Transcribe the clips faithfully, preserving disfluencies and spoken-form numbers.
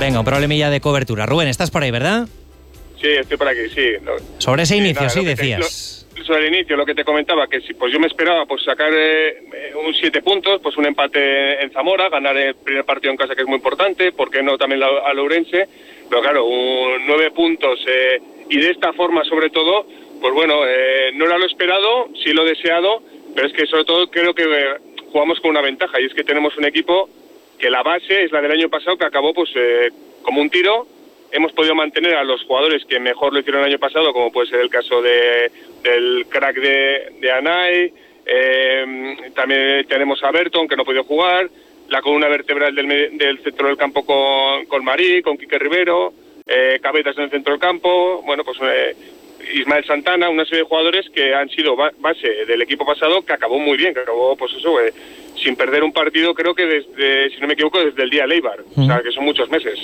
Venga, un problemilla de cobertura. Rubén, ¿estás por ahí, verdad? Sí, estoy por aquí, sí. Sobre ese sí, inicio, nada, sí, te, decías. Lo, sobre el inicio, lo que te comentaba, que si pues yo me esperaba pues sacar eh, un siete puntos, pues un empate en Zamora, ganar el primer partido en casa, que es muy importante, ¿por qué no también la, a Lourense? Pero claro, un nueve puntos eh, y de esta forma sobre todo, pues bueno, eh, no era lo esperado, sí lo deseado, pero es que sobre todo creo que eh, jugamos con una ventaja, y es que tenemos un equipo que la base es la del año pasado, que acabó pues eh, como un tiro. Hemos podido mantener a los jugadores que mejor lo hicieron el año pasado, como puede ser el caso de del crack de, de Anay, eh, también tenemos a Berton, que no ha podido jugar, la columna vertebral del, del centro del campo con, con Marí, con Quique Rivero, eh, Cabetas en el centro del campo, bueno, pues eh, Ismael Santana, una serie de jugadores que han sido base del equipo pasado, que acabó muy bien, que acabó, pues eso, eh, sin perder un partido, creo que desde, si no me equivoco, desde el día de Leibar, mm. o sea, que son muchos meses.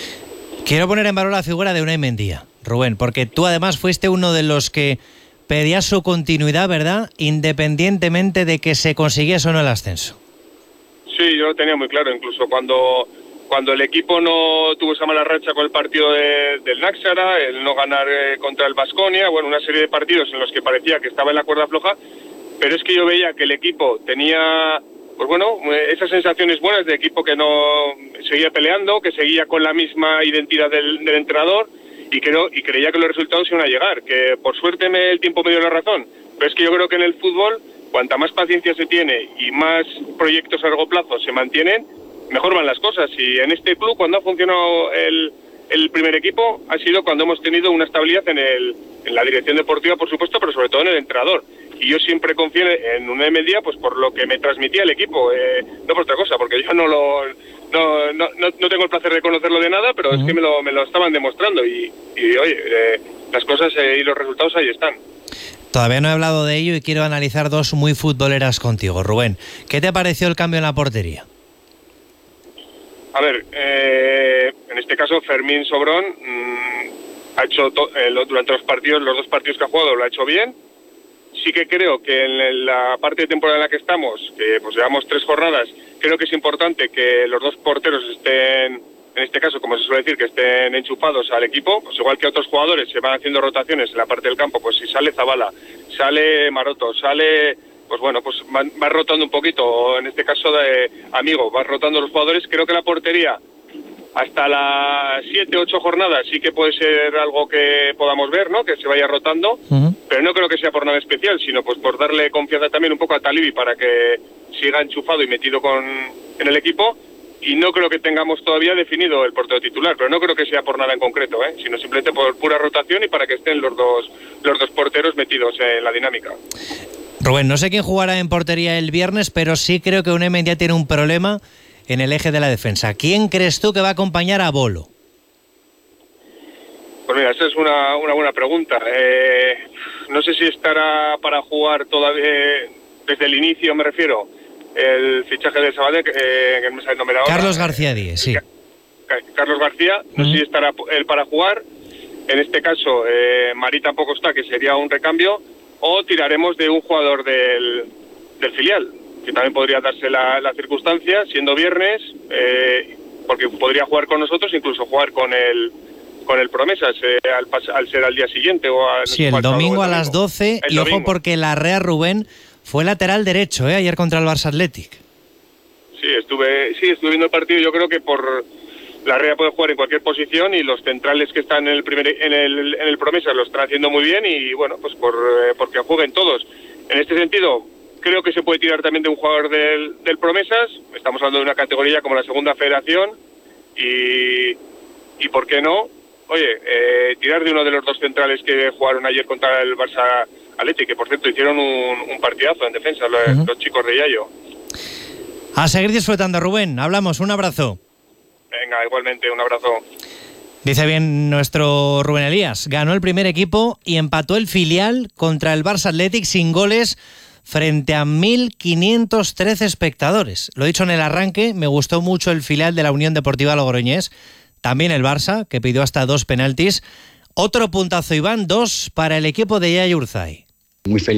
Quiero poner en valor la figura de Unai Mendía, Rubén, porque tú además fuiste uno de los que pedías su continuidad, ¿verdad?, independientemente de que se consiguiese o no el ascenso. Sí, yo lo tenía muy claro, incluso cuando... Cuando el equipo no tuvo esa mala racha con el partido de, del Náxara, el no ganar eh, contra el Baskonia, bueno, una serie de partidos en los que parecía que estaba en la cuerda floja, pero es que yo veía que el equipo tenía, pues bueno, esas sensaciones buenas de equipo que no seguía peleando, que seguía con la misma identidad del, del entrenador y, que no, y creía que los resultados iban a llegar, que por suerte me, el tiempo me dio la razón, pero es que yo creo que en el fútbol, cuanta más paciencia se tiene y más proyectos a largo plazo se mantienen, mejor van las cosas. Y en este club, cuando ha funcionado el, el primer equipo, ha sido cuando hemos tenido una estabilidad en, el, en la dirección deportiva, por supuesto, pero sobre todo en el entrenador. Y yo siempre confié en Unai Mendía, pues por lo que me transmitía el equipo, eh, no por otra cosa, porque yo no lo no, no, no, no tengo el placer de conocerlo de nada, pero uh-huh. es que me lo, me lo estaban demostrando y, y oye, eh, las cosas eh, y los resultados ahí están. Todavía no he hablado de ello y quiero analizar dos muy futboleras contigo, Rubén. ¿Qué te pareció el cambio en la portería? A ver, eh, en este caso Fermín Sobrón mmm, ha hecho to- eh, durante los partidos, los dos partidos que ha jugado lo ha hecho bien. Sí que creo que en la parte de temporada en la que estamos, que pues llevamos tres jornadas, creo que es importante que los dos porteros estén, en este caso, como se suele decir, que estén enchufados al equipo, pues igual que otros jugadores se van haciendo rotaciones en la parte del campo, pues si sale Zabala, sale Maroto, sale... pues bueno, pues va, va rotando un poquito, en este caso de Amigo, va rotando los jugadores. Creo que la portería hasta las siete, ocho jornadas sí que puede ser algo que podamos ver, ¿no?, que se vaya rotando, uh-huh. pero no creo que sea por nada especial, sino pues por darle confianza también un poco a Talibi para que siga enchufado y metido con en el equipo, y no creo que tengamos todavía definido el portero titular, pero no creo que sea por nada en concreto, ¿eh?, sino simplemente por pura rotación y para que estén los dos, los dos porteros metidos en la dinámica. Rubén, no sé quién jugará en portería el viernes, pero sí creo que Unai Mendía tiene un problema en el eje de la defensa. ¿Quién crees tú que va a acompañar a Bolo? Pues mira, esa es una, una buena pregunta. Eh, no sé si estará para jugar todavía, eh, desde el inicio, me refiero, el fichaje de Sabadell, eh, que me sale el nombre ahora. Carlos García Díez, sí. Carlos García, no uh-huh. sé si estará él para jugar. En este caso, eh, Marí tampoco está, que sería un recambio. O tiraremos de un jugador del, del filial, que también podría darse la, la circunstancia, siendo viernes, eh, porque podría jugar con nosotros, incluso jugar con el con el Promesas, eh, al, al ser al día siguiente. O al, sí, el domingo a las doce, y ojo porque Larrea Rubén fue lateral derecho, ¿eh?, ayer contra el Barça Athletic. Sí, estuve, sí, estuve viendo el partido, yo creo que por... Larrea puede jugar en cualquier posición y los centrales que están en el primer en el, en el Promesas lo están haciendo muy bien y bueno, pues por eh, porque jueguen todos. En este sentido, creo que se puede tirar también de un jugador del, del Promesas. Estamos hablando de una categoría como la Segunda Federación y, y ¿por qué no? Oye, eh, tirar de uno de los dos centrales que jugaron ayer contra el Barça Athletic, que por cierto hicieron un, un partidazo en defensa, los, uh-huh. los chicos de Yayo. A seguir disfrutando, Rubén. Hablamos, un abrazo. Venga, igualmente, un abrazo. Dice bien nuestro Rubén Elías. Ganó el primer equipo y empató el filial contra el Barça Athletic sin goles frente a mil quinientos trece espectadores. Lo he dicho en el arranque, me gustó mucho el filial de la Unión Deportiva Logroñés. También el Barça, que pidió hasta dos penaltis. Otro puntazo, Iván, dos para el equipo de Yaya Urzay. Muy feliz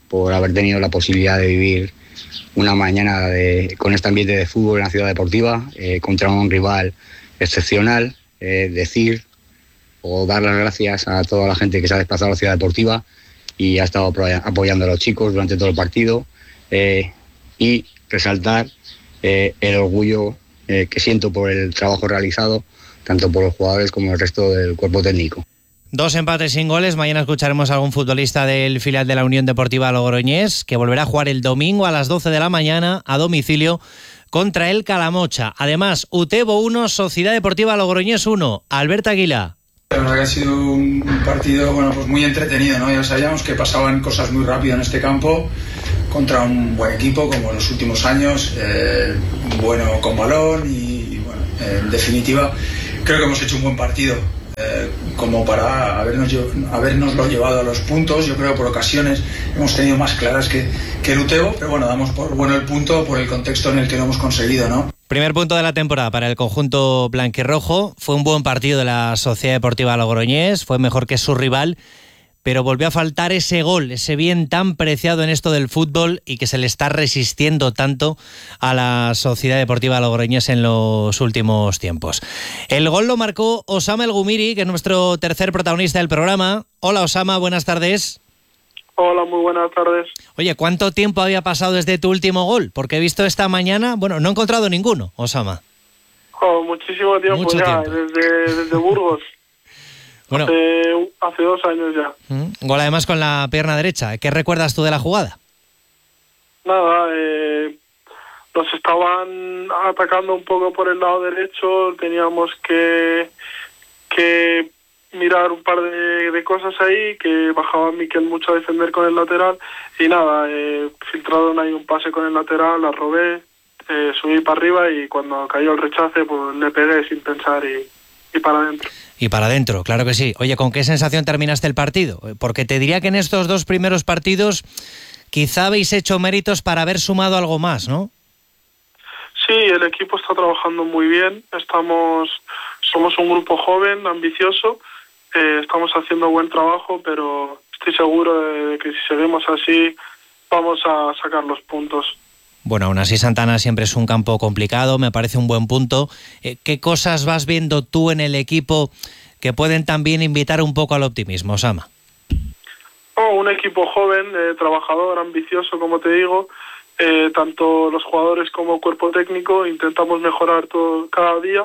por haber tenido la posibilidad de vivir una mañana de, con este ambiente de fútbol en la ciudad deportiva, eh, contra un rival excepcional. Eh, decir o dar las gracias a toda la gente que se ha desplazado a la ciudad deportiva y ha estado apoyando a los chicos durante todo el partido, eh, y resaltar eh, el orgullo eh, que siento por el trabajo realizado, tanto por los jugadores como el resto del cuerpo técnico. Dos empates sin goles. Mañana escucharemos a algún futbolista del filial de la Unión Deportiva Logroñés, que volverá a jugar el domingo a las doce de la mañana a domicilio contra el Calamocha. Además, Utebo uno, Sociedad Deportiva Logroñés uno. Alberto Aguilá. La verdad que ha sido un partido, bueno, pues muy entretenido, ¿no? Ya sabíamos que pasaban cosas muy rápido en este campo contra un buen equipo como en los últimos años, eh, bueno con balón y, y bueno, eh, en definitiva creo que hemos hecho un buen partido. Eh, como para habernos, habernoslo llevado a los puntos. Yo creo que por ocasiones hemos tenido más claras que, que el Utebo, pero bueno, damos por bueno el punto por el contexto en el que lo hemos conseguido, ¿no? Primer punto de la temporada para el conjunto blanquirrojo. Fue un buen partido de la Sociedad Deportiva Logroñés, fue mejor que su rival, pero volvió a faltar ese gol, ese bien tan preciado en esto del fútbol y que se le está resistiendo tanto a la Sociedad Deportiva Logroñés en los últimos tiempos. El gol lo marcó Osama El Gumiri, que es nuestro tercer protagonista del programa. Hola Osama, buenas tardes. Hola, muy buenas tardes. Oye, ¿cuánto tiempo había pasado desde tu último gol? Porque he visto esta mañana, bueno, no he encontrado ninguno, Osama. Oh, muchísimo tiempo Mucho ya, tiempo. Desde, desde Burgos. Bueno, hace, hace dos años ya. Gol además con la pierna derecha. ¿Qué recuerdas tú de la jugada? Nada, eh, nos estaban atacando un poco por el lado derecho, teníamos que, que mirar un par de, de cosas ahí, que bajaba Miquel mucho a defender con el lateral y nada, eh, filtraron ahí un pase con el lateral, la robé, eh, subí para arriba y cuando cayó el rechace pues le pegué sin pensar y, y para adentro. Y para adentro, claro que sí. Oye, ¿con qué sensación terminaste el partido? Porque te diría que en estos dos primeros partidos quizá habéis hecho méritos para haber sumado algo más, ¿no? Sí, el equipo está trabajando muy bien. Estamos, somos un grupo joven, ambicioso. Eh, estamos haciendo buen trabajo, pero estoy seguro de que si seguimos así vamos a sacar los puntos. Bueno, aún así Santana siempre es un campo complicado, me parece un buen punto. Eh, ¿Qué cosas vas viendo tú en el equipo que pueden también invitar un poco al optimismo, Osama? Oh, un equipo joven, eh, trabajador, ambicioso, como te digo. Eh, tanto los jugadores como el cuerpo técnico intentamos mejorar todo cada día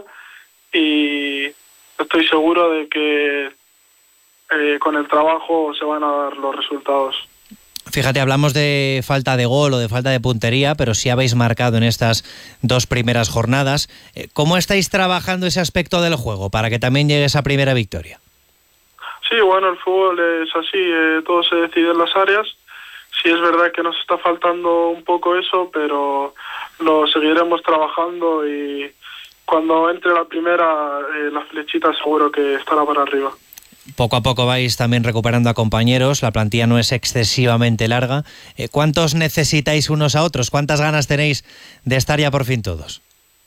y estoy seguro de que eh, con el trabajo se van a dar los resultados. Fíjate, hablamos de falta de gol o de falta de puntería, pero sí habéis marcado en estas dos primeras jornadas. ¿Cómo estáis trabajando ese aspecto del juego para que también llegue esa primera victoria? Sí, bueno, el fútbol es así, eh, todo se decide en las áreas. Sí es verdad que nos está faltando un poco eso, pero lo seguiremos trabajando y cuando entre la primera, eh, la flechita seguro que estará para arriba. Poco a poco vais también recuperando a compañeros, la plantilla no es excesivamente larga. ¿Cuántos necesitáis unos a otros? ¿Cuántas ganas tenéis de estar ya por fin todos?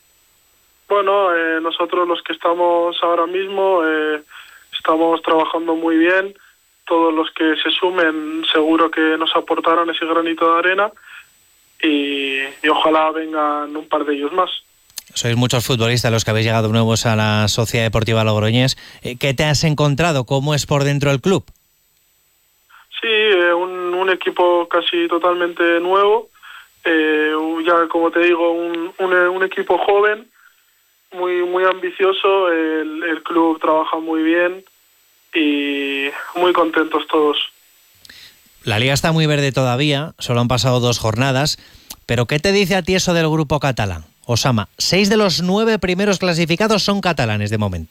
Bueno, eh, nosotros los que estamos ahora mismo eh, estamos trabajando muy bien. Todos los que se sumen seguro que nos aportarán ese granito de arena y, y ojalá vengan un par de ellos más. Sois muchos futbolistas los que habéis llegado nuevos a la Sociedad Deportiva Logroñés. ¿Qué te has encontrado? ¿Cómo es por dentro el club? Sí, eh, un, un equipo casi totalmente nuevo. Eh, ya como te digo, un, un, un equipo joven, muy muy ambicioso. El, el club trabaja muy bien y muy contentos todos. La liga está muy verde todavía, solo han pasado dos jornadas. ¿Pero qué te dice a ti eso del grupo catalán? Osama, seis de los nueve primeros clasificados son catalanes de momento.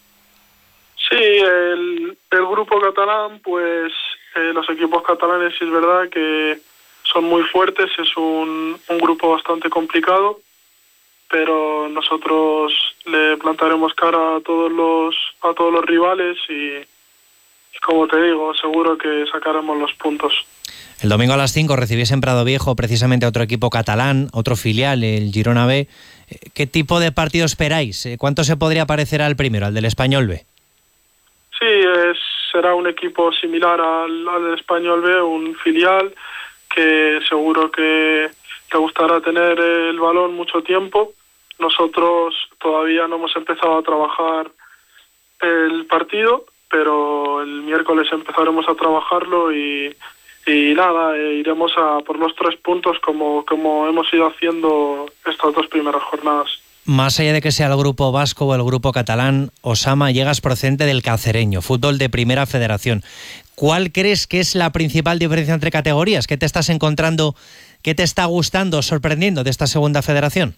Sí, el, el grupo catalán, pues eh, los equipos catalanes sí es verdad que son muy fuertes, es un, un grupo bastante complicado, pero nosotros le plantaremos cara a todos los a todos los rivales y, y como te digo, seguro que sacaremos los puntos. El domingo a las cinco recibís en Prado Viejo precisamente a otro equipo catalán, otro filial, el Girona B. ¿Qué tipo de partido esperáis? ¿Cuánto se podría parecer al primero, al del Español B? Sí, es, será un equipo similar al, al del Español B, un filial. que seguro que te gustará tener el balón mucho tiempo. Nosotros todavía no hemos empezado a trabajar el partido, pero el miércoles empezaremos a trabajarlo y, y nada, eh, iremos a por los tres puntos como, como hemos ido haciendo estas dos primeras jornadas. Más allá de que sea el grupo vasco o el grupo catalán, Osama, llegas procedente del Cacereño, fútbol de primera federación. ¿Cuál crees que es la principal diferencia entre categorías? ¿Qué te estás encontrando, qué te está gustando, sorprendiendo de esta segunda federación?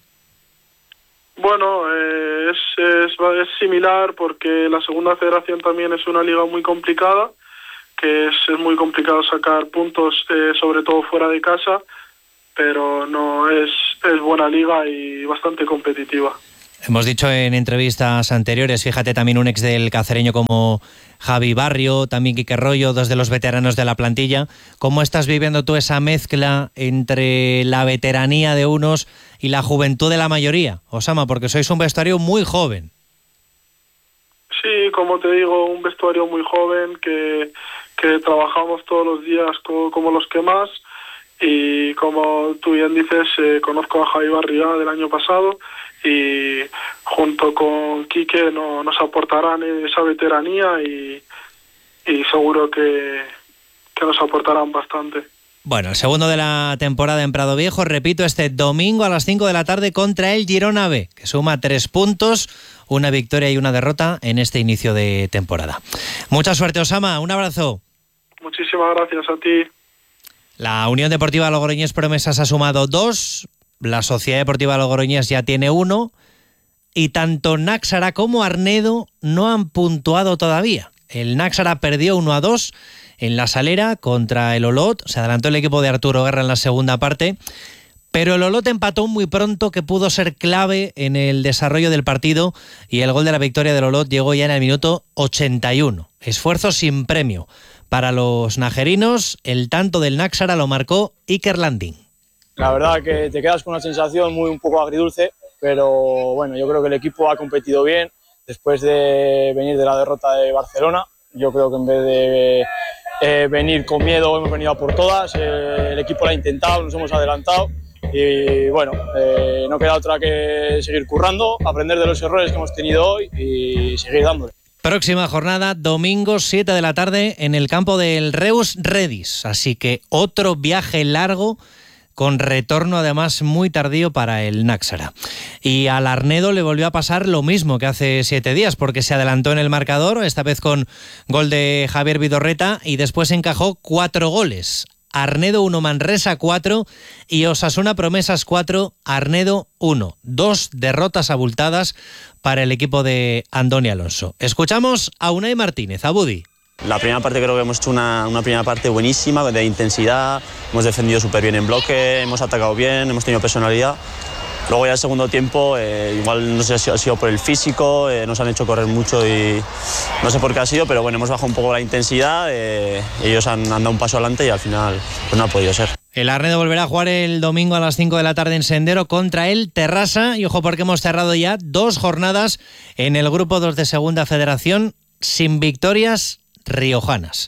Bueno, eh, es, es, es similar porque la segunda federación también es una liga muy complicada, que es, es muy complicado sacar puntos, eh, sobre todo fuera de casa, pero no es, es buena liga y bastante competitiva. Hemos dicho en entrevistas anteriores, fíjate también un ex del Cacereño como Javi Barrio, también Quique Rollo, dos de los veteranos de la plantilla. ¿Cómo estás viviendo tú esa mezcla entre la veteranía de unos y la juventud de la mayoría, Osama? Porque sois un vestuario muy joven. Sí, como te digo, un vestuario muy joven que, que trabajamos todos los días como, como los que más. Y como tú bien dices, eh, conozco a Javi Barrio del año pasado y junto con Quique no, nos aportarán esa veteranía y, y seguro que, que nos aportarán bastante. Bueno, el segundo de la temporada en Prado Viejo, repito, este domingo a las cinco de la tarde contra el Girona B, que suma tres puntos, una victoria y una derrota en este inicio de temporada. Mucha suerte, Osama, un abrazo. Muchísimas gracias a ti. La Unión Deportiva Logroñés Promesas ha sumado dos, la Sociedad Deportiva Logroñés ya tiene uno y tanto Náxara como Arnedo no han puntuado todavía. El Náxara perdió uno a dos en la Salera contra el Olot, se adelantó el equipo de Arturo Guerra en la segunda parte, pero el Olot empató muy pronto, que pudo ser clave en el desarrollo del partido, y el gol de la victoria del Olot llegó ya en el minuto ochenta y uno. Esfuerzo sin premio para los najerinos. El tanto del Náxara lo marcó Iker Landín. La verdad que te quedas con una sensación muy un poco agridulce, pero bueno, yo creo que el equipo ha competido bien después de venir de la derrota de Barcelona. Yo creo que en vez de eh, venir con miedo hemos venido a por todas. Eh, el equipo lo ha intentado, nos hemos adelantado y bueno, eh, no queda otra que seguir currando, aprender de los errores que hemos tenido hoy y seguir dándole. Próxima jornada, domingo siete de la tarde en el campo del Reus Redis. Así que otro viaje largo con retorno además muy tardío para el Náxara. Y al Arnedo le volvió a pasar lo mismo que hace siete días, porque se adelantó en el marcador, esta vez con gol de Javier Vidorreta, y después encajó cuatro goles. Arnedo uno, Manresa cuatro y Osasuna Promesas cuatro, Arnedo uno. Dos derrotas abultadas para el equipo de Andoni Alonso. Escuchamos a Unai Martínez, a Budi. La primera parte creo que hemos hecho una, una primera parte buenísima, de intensidad, hemos defendido súper bien en bloque, hemos atacado bien, hemos tenido personalidad. Luego ya el segundo tiempo, eh, igual no sé si ha sido por el físico, eh, nos han hecho correr mucho y no sé por qué ha sido, pero bueno, hemos bajado un poco la intensidad, eh, ellos han, han dado un paso adelante y al final pues no ha podido ser. El Arnedo volverá a jugar el domingo a las cinco de la tarde en Sendero contra el Terrassa, y ojo porque hemos cerrado ya dos jornadas en el grupo dos de Segunda Federación sin victorias riojanas.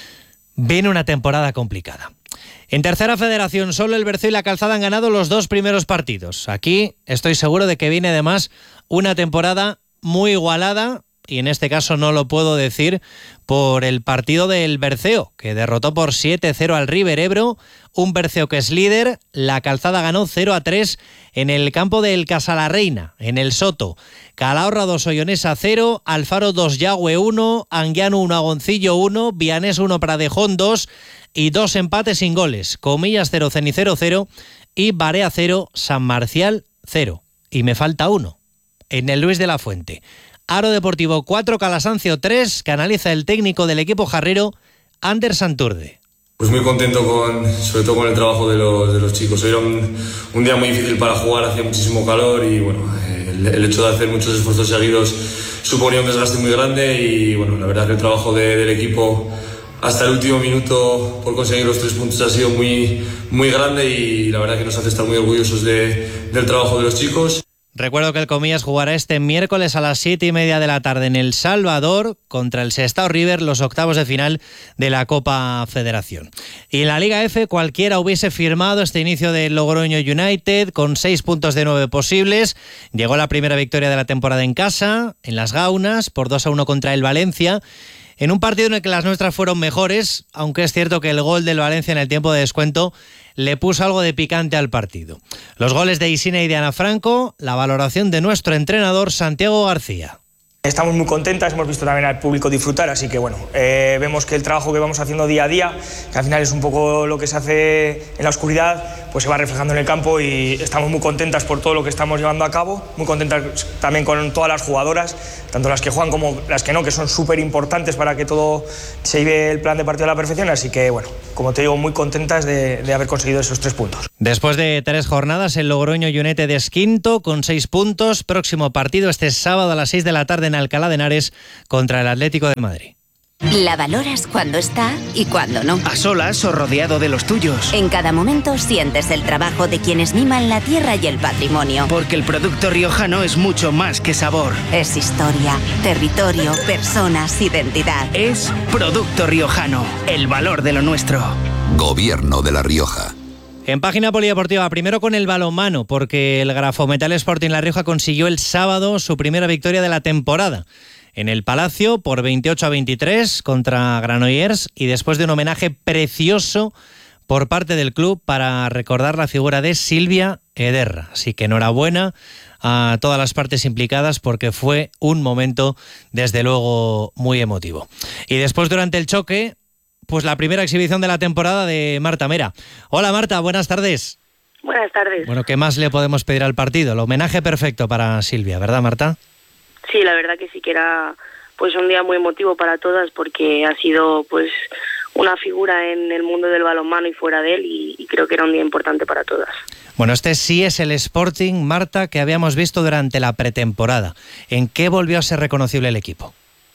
Viene una temporada complicada. En Tercera Federación, solo el Berceo y la Calzada han ganado los dos primeros partidos. Aquí estoy seguro de que viene además una temporada muy igualada, y en este caso no lo puedo decir por el partido del Berceo, que derrotó por siete cero al River Ebro, un Berceo que es líder. La Calzada ganó cero a tres en el campo del Casalarreina, en el Soto. Calahorra dos, Ollonesa cero, Alfaro dos, Yagüe uno, Anguiano uno, Agoncillo uno, Vianés uno, Pradejón dos, y dos empates sin goles. Comillas cero, Cenicero cero y Barea cero, San Marcial cero. Y me falta uno, en el Luis de la Fuente. Aro Deportivo cuatro, Calasancio tres, que analiza el técnico del equipo jarrero, Ander Santurde. Pues muy contento con, sobre todo con el trabajo de los, de los chicos. Hoy era un, un día muy difícil para jugar, hacía muchísimo calor y bueno, el, el hecho de hacer muchos esfuerzos seguidos suponía un desgaste muy grande y bueno, la verdad que el trabajo de, del equipo hasta el último minuto por conseguir los tres puntos ha sido muy, muy grande y la verdad que nos hace estar muy orgullosos de, del trabajo de los chicos. Recuerdo que el Comillas jugará este miércoles a las siete y media de la tarde en El Salvador contra el Sestao River, los octavos de final de la Copa Federación. Y en la Liga F cualquiera hubiese firmado este inicio del Logroño United con seis puntos de nueve posibles. Llegó la primera victoria de la temporada en casa, en Las Gaunas, por dos a uno contra el Valencia, en un partido en el que las nuestras fueron mejores, aunque es cierto que el gol del Valencia en el tiempo de descuento le puso algo de picante al partido. Los goles de Isina y de Ana Franco, la valoración de nuestro entrenador Santiago García. Estamos muy contentas, hemos visto también al público disfrutar, así que bueno, eh, vemos que el trabajo que vamos haciendo día a día, que al final es un poco lo que se hace en la oscuridad, pues se va reflejando en el campo y estamos muy contentas por todo lo que estamos llevando a cabo, muy contentas también con todas las jugadoras, tanto las que juegan como las que no, que son súper importantes para que todo se lleve el plan de partido a la perfección, así que bueno, como te digo, muy contentas de, de haber conseguido esos tres puntos. Después de tres jornadas, el Logroño United es quinto con seis puntos, próximo partido este sábado a las seis de la tarde en Alcalá de Henares contra el Atlético de Madrid. La valoras cuando está y cuando no. A solas o rodeado de los tuyos. En cada momento sientes el trabajo de quienes miman la tierra y el patrimonio. Porque el producto riojano es mucho más que sabor. Es historia, territorio, personas, identidad. Es Producto Riojano, el valor de lo nuestro. Gobierno de La Rioja. En página polideportiva, primero con el balonmano, porque el Grafometal Sporting La Rioja consiguió el sábado su primera victoria de la temporada en el Palacio por veintiocho a veintitrés contra Granollers, y después de un homenaje precioso por parte del club para recordar la figura de Silvia Ederra. Así que enhorabuena a todas las partes implicadas, porque fue un momento desde luego muy emotivo. Y después, durante el choque, pues la primera exhibición de la temporada de Marta Mera. Hola Marta, buenas tardes. Buenas tardes. Bueno, ¿qué más le podemos pedir al partido? El homenaje perfecto para Silvia, ¿verdad, Marta? Sí, la verdad que sí que era pues un día muy emotivo para todas, porque ha sido pues una figura en el mundo del balonmano y fuera de él, y, y creo que era un día importante para todas. Bueno, este sí es el Sporting, Marta, que habíamos visto durante la pretemporada. ¿En qué volvió a ser reconocible el equipo?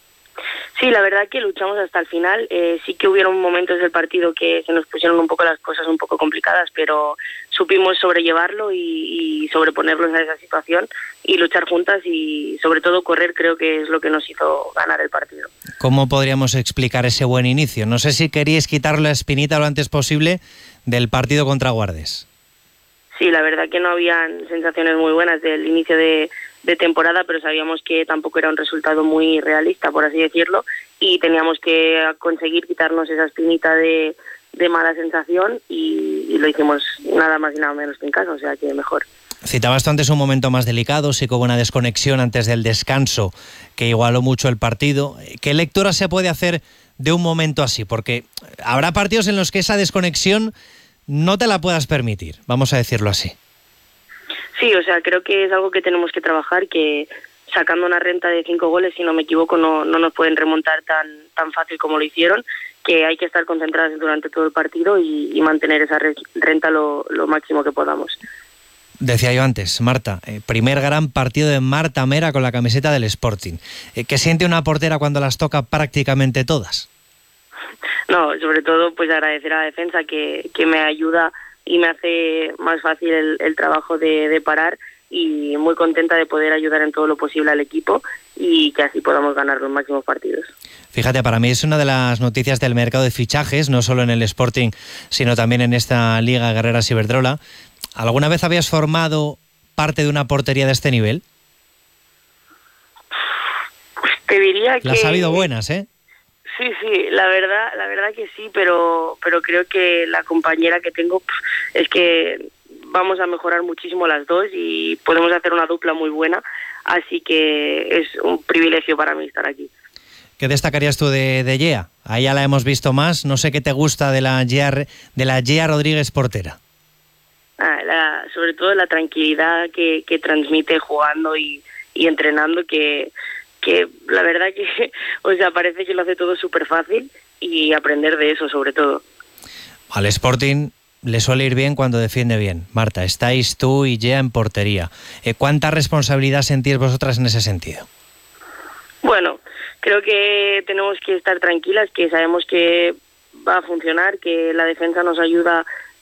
Sí, la verdad que luchamos hasta el final. Eh, sí que hubieron momentos del partido que se nos pusieron un poco las cosas un poco complicadas, pero supimos sobrellevarlo y, y sobreponernos a esa situación y luchar juntas, y sobre todo correr, creo que es lo que nos hizo ganar el partido. ¿Cómo podríamos explicar ese buen inicio? No sé si queríais quitar la espinita lo antes posible del partido contra Guardes. Sí, la verdad que no habían sensaciones muy buenas del inicio de, de temporada, pero sabíamos que tampoco era un resultado muy realista, por así decirlo, y teníamos que conseguir quitarnos esa espinita de, de mala sensación, y, y lo hicimos nada más y nada menos que en casa, o sea que mejor. Citabas tú antes un momento más delicado, sí que hubo una desconexión antes del descanso que igualó mucho el partido. ¿Qué lectura se puede hacer de un momento así? Porque habrá partidos en los que esa desconexión no te la puedas permitir, vamos a decirlo así. Sí, o sea, creo que es algo que tenemos que trabajar, que sacando una renta de cinco goles, si no me equivoco, no, no nos pueden remontar tan, tan fácil como lo hicieron, que hay que estar concentrados durante todo el partido y, y mantener esa renta lo, lo máximo que podamos. Decía yo antes, Marta, eh, primer gran partido de Marta Mera con la camiseta del Sporting. Eh, ¿Qué siente una portera cuando las toca prácticamente todas? No, sobre todo pues agradecer a la defensa que, que me ayuda y me hace más fácil el, el trabajo de, de parar, y muy contenta de poder ayudar en todo lo posible al equipo y que así podamos ganar los máximos partidos. Fíjate, para mí es una de las noticias del mercado de fichajes, no solo en el Sporting, sino también en esta Liga Guerreras Iberdrola. ¿Alguna vez habías formado parte de una portería de este nivel? Pues te diría que... Las ha habido buenas, ¿eh? Sí, sí, la verdad, la verdad que sí, pero, pero creo que la compañera que tengo es que vamos a mejorar muchísimo las dos y podemos hacer una dupla muy buena, así que es un privilegio para mí estar aquí. ¿Qué destacarías tú de, de Yea? Ahí ya la hemos visto más, no sé qué te gusta de la Yea, de la Yea Rodríguez portera. Ah, la, sobre todo la tranquilidad que, que transmite jugando y, y entrenando, que... que la verdad que, o sea, parece que lo hace todo súper fácil, y aprender de eso sobre todo. Al Sporting le suele ir bien cuando defiende bien. Marta, estáis tú y Yea en portería. Eh, ¿Cuánta responsabilidad sentís vosotras en ese sentido? Bueno, creo que tenemos que estar tranquilas, que sabemos que va a funcionar, que la defensa nos ayuda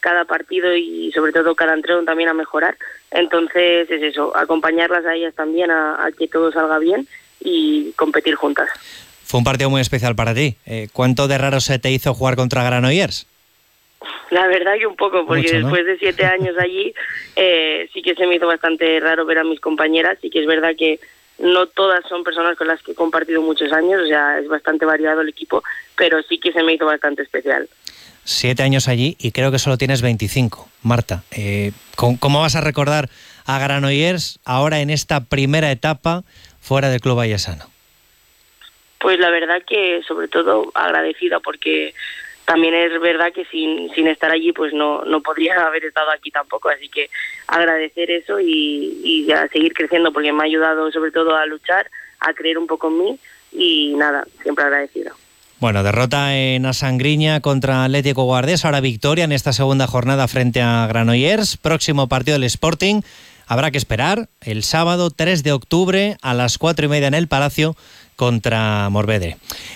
cada partido y sobre todo cada entreno también a mejorar. Entonces es eso, acompañarlas a ellas también a, a que todo salga bien y competir juntas. Fue un partido muy especial para ti. Eh, ¿Cuánto de raro se te hizo jugar contra Granollers? La verdad que un poco, porque Mucho, ¿no? después de siete años allí eh, sí que se me hizo bastante raro ver a mis compañeras. Sí que es verdad que no todas son personas con las que he compartido muchos años, o sea, es bastante variado el equipo, pero sí que se me hizo bastante especial. Siete años allí y creo que solo tienes veinticinco. Marta, eh, ¿cómo vas a recordar a Granollers ahora en esta primera etapa fuera del club vallecano? Pues la verdad que sobre todo agradecida, porque también es verdad que sin, sin estar allí pues no, no podría haber estado aquí tampoco, así que agradecer eso y, y a seguir creciendo, porque me ha ayudado sobre todo a luchar, a creer un poco en mí y nada, siempre agradecida. Bueno, derrota en Asangriña contra Atlético Guardés, ahora victoria en esta segunda jornada frente a Granollers. Próximo partido del Sporting, habrá que esperar el sábado tres de octubre a las cuatro y media en el Palacio contra Morvedre.